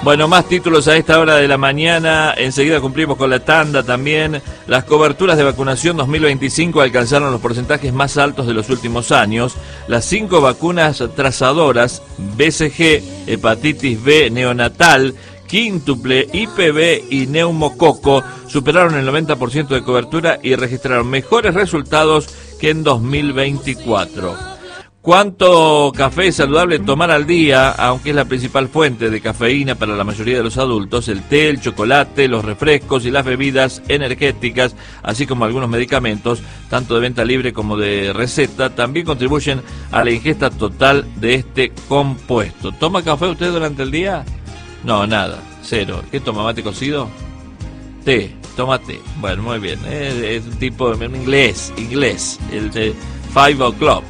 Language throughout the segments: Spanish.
Bueno, más títulos a esta hora de la mañana. Enseguida cumplimos con la tanda también. Las coberturas de vacunación 2025 alcanzaron los porcentajes más altos de los últimos años. Las 5 vacunas trazadoras, BCG, hepatitis B neonatal, quíntuple, IPV y neumococo, superaron el 90% de cobertura y registraron mejores resultados que en 2024. ¿Cuánto café es saludable tomar al día? Aunque es la principal fuente de cafeína para la mayoría de los adultos, el té, el chocolate, los refrescos y las bebidas energéticas, así como algunos medicamentos, tanto de venta libre como de receta, también contribuyen a la ingesta total de este compuesto. ¿Toma café usted durante el día? No, nada, cero. ¿Qué toma, mate cocido? Té, toma té. Bueno, muy bien. Es un tipo inglés, el de 5 o'clock.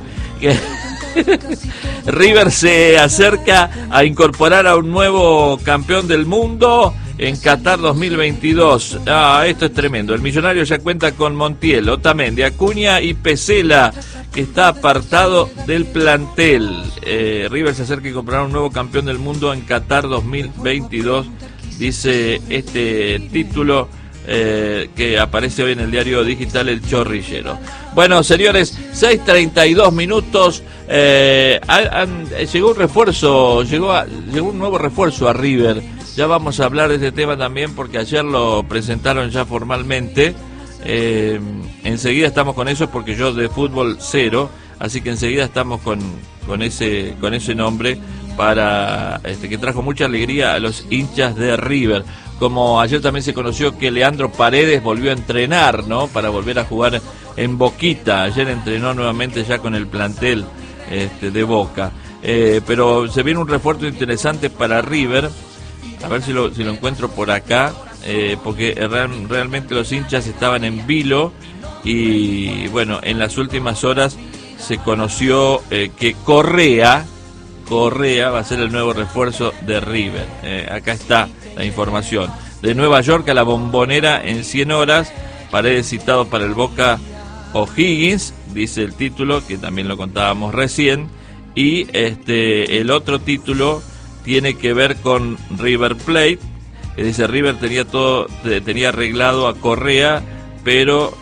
River se acerca a incorporar a un nuevo campeón del mundo en Qatar 2022. Esto es tremendo. El millonario ya cuenta con Montiel, Otamendi, Acuña y Pesela, que está apartado del plantel. River se acerca a incorporar a un nuevo campeón del mundo en Qatar 2022, dice este título que aparece hoy en el diario digital El Chorrillero. Bueno, señores, 6:32 minutos. Llegó un refuerzo, llegó un nuevo refuerzo a River. Ya vamos a hablar de este tema también porque ayer lo presentaron ya formalmente. Enseguida estamos con eso porque yo de fútbol cero, así que enseguida estamos con ese nombre para que trajo mucha alegría a los hinchas de River. Como ayer también se conoció que Leandro Paredes volvió a entrenar, ¿no? Para volver a jugar en Boquita. Ayer entrenó nuevamente ya con el plantel de Boca. Pero se viene un refuerzo interesante para River. A ver si lo encuentro por acá. Porque realmente los hinchas estaban en vilo. Y bueno, en las últimas horas se conoció que Correa va a ser el nuevo refuerzo de River. Acá está la información. De Nueva York a la Bombonera en 100 horas. Paredes citado para el Boca O'Higgins, dice el título, que también lo contábamos recién. Y el otro título tiene que ver con River Plate, que dice River tenía arreglado a Correa, pero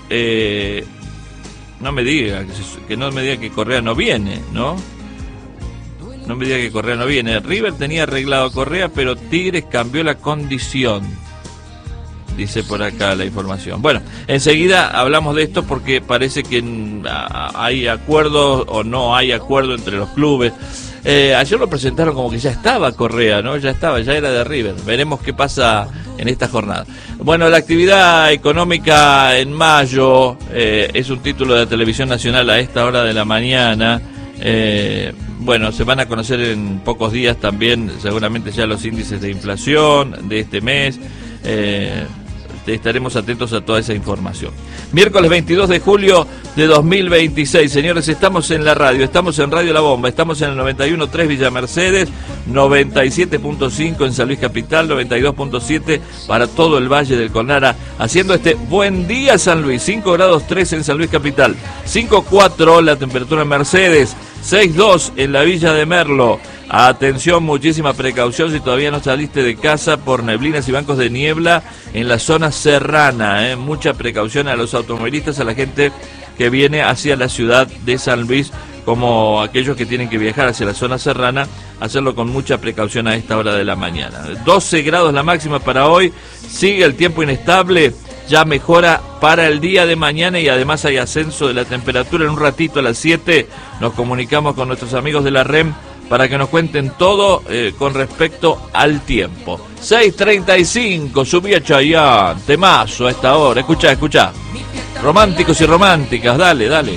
no me diga que Correa no viene, ¿no? No me diga que Correa no viene. River tenía arreglado a Correa, pero Tigres cambió la condición. Dice por acá la información. Bueno, enseguida hablamos de esto porque parece que hay acuerdo o no hay acuerdo entre los clubes. Ayer lo presentaron como que ya estaba Correa, ¿no? Ya era de River. Veremos qué pasa en esta jornada. Bueno, la actividad económica en mayo es un título de Televisión Nacional a esta hora de la mañana. Bueno, se van a conocer en pocos días también seguramente ya los índices de inflación de este mes. Estaremos atentos a toda esa información. Miércoles 22 de julio de 2026. Señores, estamos en la radio, estamos en Radio La Bomba, estamos en el 91.3 Villa Mercedes, 97.5 en San Luis Capital, 92.7 para todo el Valle del Conara, haciendo este buen día San Luis, 5 grados 3 en San Luis Capital, 5.4 la temperatura en Mercedes, 6.2 en la Villa de Merlo. Atención, muchísima precaución si todavía no saliste de casa por neblinas y bancos de niebla en la zona serrana. Mucha precaución a los automovilistas, a la gente que viene hacia la ciudad de San Luis, como aquellos que tienen que viajar hacia la zona serrana, hacerlo con mucha precaución a esta hora de la mañana. 12 grados la máxima para hoy, sigue el tiempo inestable, ya mejora para el día de mañana y además hay ascenso de la temperatura. En un ratito a las 7 nos comunicamos con nuestros amigos de la REM para que nos cuenten todo con respecto al tiempo. 6:35, subía Chayanne, temazo a esta hora. Escuchá. Románticos y románticas, dale.